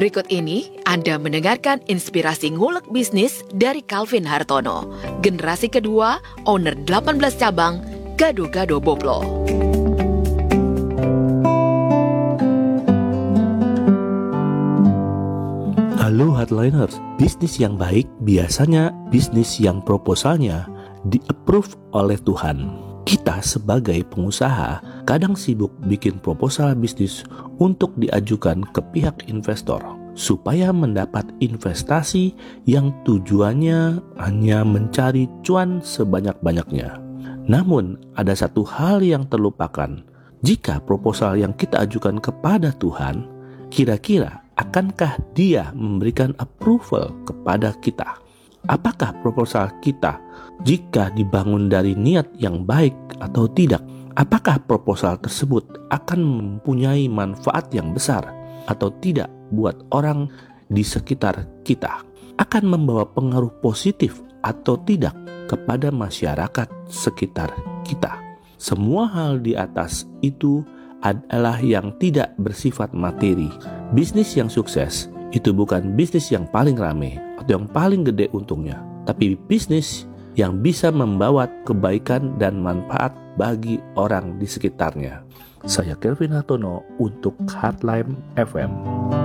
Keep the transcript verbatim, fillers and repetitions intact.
Berikut ini Anda mendengarkan inspirasi ngulek bisnis dari Calvin Hartono, generasi kedua, owner delapan belas cabang, Gado-Gado Boblo. Halo Hardliners, bisnis yang baik biasanya bisnis yang proposalnya di-approve oleh Tuhan. Kita sebagai pengusaha kadang sibuk bikin proposal bisnis untuk diajukan ke pihak investor supaya mendapat investasi yang tujuannya hanya mencari cuan sebanyak-banyaknya. Namun ada satu hal yang terlupakan. Jika proposal yang kita ajukan kepada Tuhan, kira-kira akankah Dia memberikan approval kepada kita? Apakah proposal kita jika dibangun dari niat yang baik atau tidak? Apakah proposal tersebut akan mempunyai manfaat yang besar atau tidak buat orang di sekitar kita? Akan membawa pengaruh positif atau tidak kepada masyarakat sekitar kita? Semua hal di atas itu adalah yang tidak bersifat materi. Bisnis yang sukses itu bukan bisnis yang paling ramai atau yang paling gede untungnya, tapi bisnis yang bisa membawa kebaikan dan manfaat bagi orang di sekitarnya. Saya Calvin Hartono untuk Hardline F M.